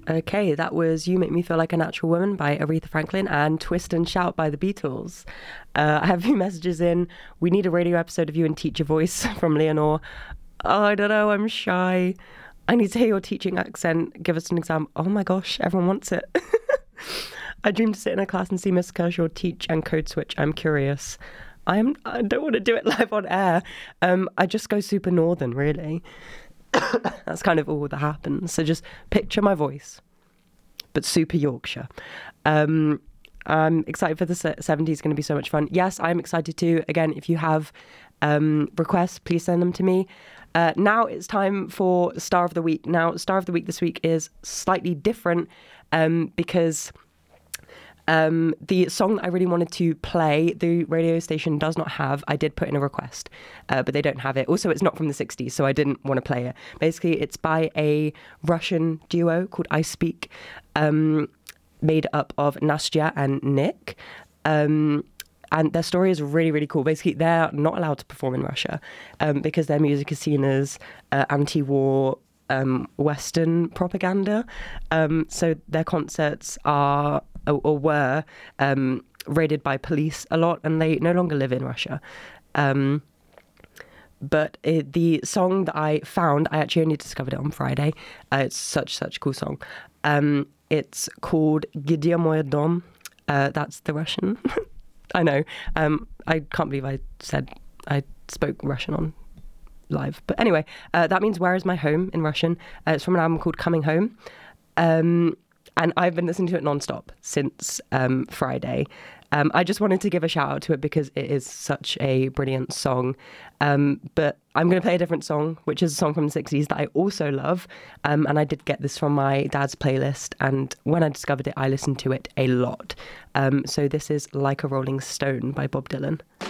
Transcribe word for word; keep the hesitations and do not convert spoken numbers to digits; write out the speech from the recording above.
Okay, that was You Make Me Feel Like a Natural Woman by Aretha Franklin and Twist and Shout by the Beatles. Uh, I have a few messages in. We need a radio episode of you in teacher voice from Leonore. Oh, I don't know, I'm shy. I need to hear your teaching accent. Give us an exam. Oh my gosh, everyone wants it. I dream to sit in a class and see Miss Kershaw teach and code switch. I'm curious. I'm, I don't want to do it live on air. Um, I just go super northern, really. That's kind of all that happens. So just picture my voice, but super Yorkshire. Um, I'm excited for the seventies. It's going to be so much fun. Yes, I'm excited too. Again, if you have um, requests, please send them to me. Uh, now it's time for Star of the Week. Now, Star of the Week this week is slightly different um, because... Um, the song that I really wanted to play, the radio station does not have. I did put in a request, uh, but they don't have it. Also, it's not from the sixties, so I didn't want to play it. Basically, it's by a Russian duo called I Speak, um, made up of Nastya and Nick. Um, and their story is really, really cool. Basically, they're not allowed to perform in Russia um, because their music is seen as uh, anti-war um, Western propaganda. Um, so their concerts are... or were um, raided by police a lot, and they no longer live in Russia. Um, but it, the song that I found, I actually only discovered it on Friday. Uh, it's such, such a cool song. Um, it's called Где мой дом. Uh, that's the Russian. I know. Um, I can't believe I said I spoke Russian on live. But anyway, uh, that means Where is my home in Russian. Uh, it's from an album called Coming Home. Um, And I've been listening to it nonstop since um, Friday. Um, I just wanted to give a shout out to it because it is such a brilliant song. Um, but I'm going to play a different song, which is a song from the sixties that I also love. Um, and I did get this from my dad's playlist. And when I discovered it, I listened to it a lot. Um, so this is Like a Rolling Stone by Bob Dylan.